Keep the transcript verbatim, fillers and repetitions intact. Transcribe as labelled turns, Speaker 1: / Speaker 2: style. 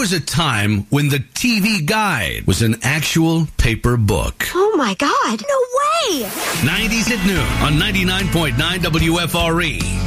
Speaker 1: was a time when the T V Guide was an actual paper book.
Speaker 2: Oh, my God. No way.
Speaker 1: nineties at noon on ninety-nine point nine W F R E.